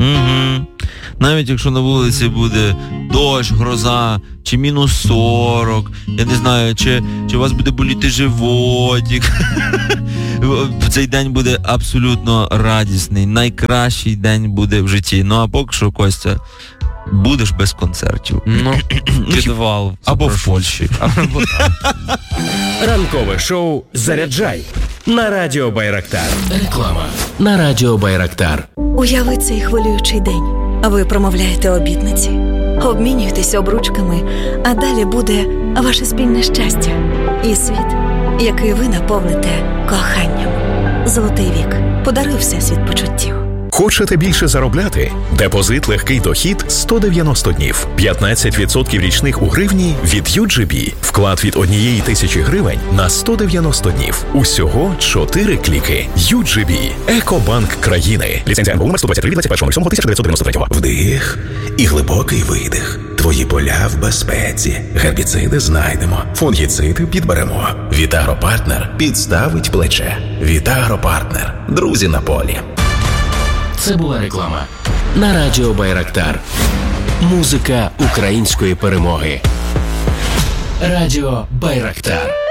Навіть якщо на вулиці буде дощ, гроза, чи мінус 40, я не знаю, чи у вас буде боліти животик. Цей день буде абсолютно радісний, найкращий день буде в житті. Ну а поки що, Костя, будеш без концертів. Ну, підвал. Або в Польщі. Ранкове шоу «Заряджай» на Радіо Байрактар. Реклама на Радіо Байрактар. Уяви цей хвилюючий день. Ви промовляєте обітниці, обмінюєтеся обручками, а далі буде ваше спільне щастя і світ, який ви наповните коханням. Золотий вік. Подаруй всесвіт почуттів. Хочете більше заробляти? Депозит «Легкий дохід» 190 днів. 15% річних у гривні від UGB. Вклад від 1000 гривень на 190 днів. Усього 4 кліки. UGB. Екобанк країни. Ліцензія НБУ номер 123 від 21.07.1993. Вдих і глибокий видих. Твої поля в безпеці. Гербіциди знайдемо. Фунгіциди підберемо. Вітагропартнер підставить плече. Вітагропартнер. Друзі на полі. Це була реклама на Радіо Байрактар. Музика української перемоги. Радіо Байрактар.